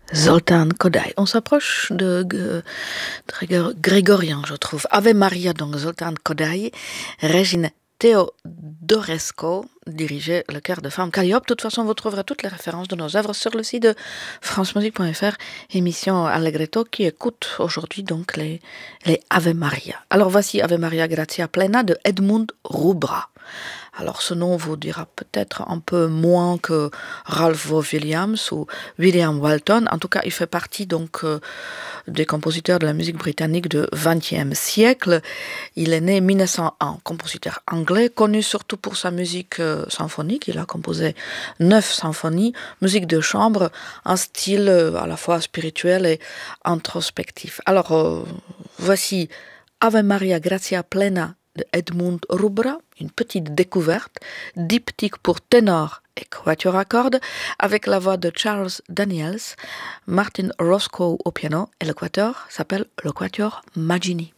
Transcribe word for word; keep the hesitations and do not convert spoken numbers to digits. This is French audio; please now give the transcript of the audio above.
Zoltán Kodály. On s'approche de, de, de grégorien, je trouve. Ave Maria, donc Zoltán Kodály, Régine Teodorescu dirigeait le chœur de femmes Calliope. De toute façon, vous trouverez toutes les références de nos œuvres sur le site de francemusique point f r, émission Allegretto, qui écoute aujourd'hui donc les, les Ave Maria. Alors voici Ave Maria Grazia Plena de Edmund Rubra. Alors ce nom vous dira peut-être un peu moins que Ralph Vaughan Williams ou William Walton. En tout cas, il fait partie donc euh, des compositeurs de la musique britannique du vingtième siècle. Il est né en mille neuf cent un, compositeur anglais, connu surtout pour sa musique euh, symphonique. Il a composé neuf symphonies, musique de chambre, un style euh, à la fois spirituel et introspectif. Alors euh, voici Ave Maria Grazia Plena de Edmund Rubra, une petite découverte, diptyque pour ténor et quatuor à cordes, avec la voix de Charles Daniels, Martin Roscoe au piano, et le quatuor s'appelle le quatuor Maggini.